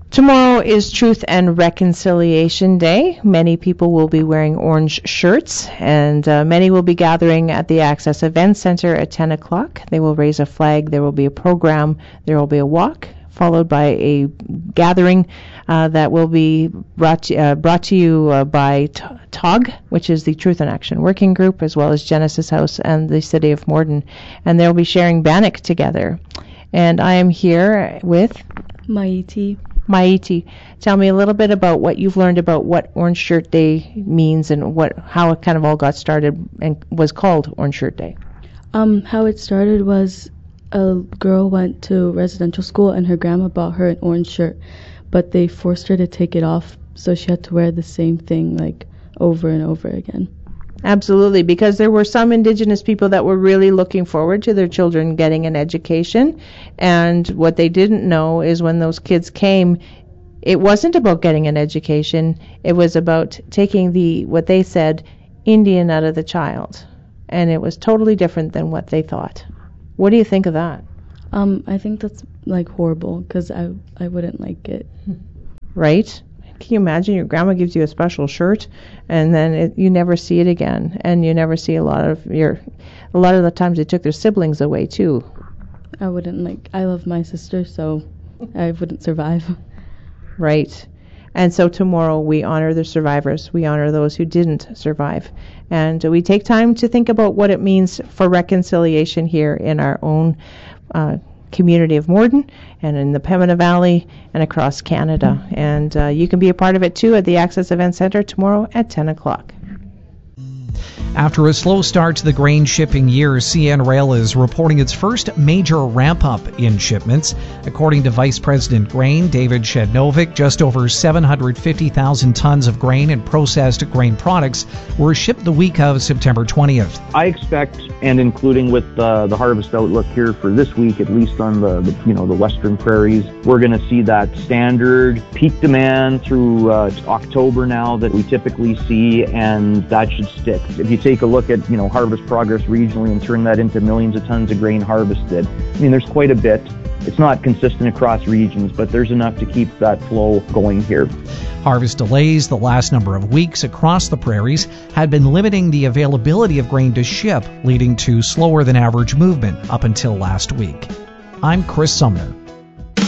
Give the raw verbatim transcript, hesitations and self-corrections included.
Tomorrow is Truth and Reconciliation Day. Many people will be wearing orange shirts, and uh, many will be gathering at the Access Event Center at ten o'clock. They will raise a flag. There will be a program. There will be a walk, followed by a gathering uh, that will be brought to, uh, brought to you uh, by T- TOG, which is the Truth and Action Working Group, as well as Genesis House and the City of Morden. And they'll be sharing Bannock together. And I am here with Maiti. Maiti, tell me a little bit about what you've learned about what Orange Shirt Day means and what how it kind of all got started and was called Orange Shirt Day. Um, how it started was a girl went to residential school and her grandma bought her an orange shirt, but they forced her to take it off, so she had to wear the same thing like over and over again. Absolutely, because there were some Indigenous people that were really looking forward to their children getting an education, and what they didn't know is when those kids came, it wasn't about getting an education, it was about taking the, what they said, Indian out of the child, and it was totally different than what they thought. What do you think of that? Um, I think that's like horrible, because I, I wouldn't like it. Right? Can you imagine your grandma gives you a special shirt and then it, you never see it again, and you never see a lot of your a lot of the times they took their siblings away too. I wouldn't like I love my sister, so I wouldn't survive. Right. And so tomorrow we honor the survivors. We honor those who didn't survive. And we take time to think about what it means for reconciliation here in our own uh community of Morden and in the Pembina Valley and across Canada. Mm-hmm. And uh, you can be a part of it too at the Access Event Center tomorrow at ten o'clock. After a slow start to the grain shipping year, C N Rail is reporting its first major ramp-up in shipments. According to Vice President Grain David Shednovic, just over seven hundred fifty thousand tons of grain and processed grain products were shipped the week of September twentieth. I expect, and including with uh, the harvest outlook here for this week, at least on the, the you know the western prairies, we're going to see that standard peak demand through uh, October now that we typically see, and that should stick. If you take a look at, you know, harvest progress regionally and turn that into millions of tons of grain harvested, I mean, there's quite a bit. It's not consistent across regions, but there's enough to keep that flow going here. Harvest delays the last number of weeks across the prairies had been limiting the availability of grain to ship, leading to slower than average movement up until last week. I'm Chris Sumner.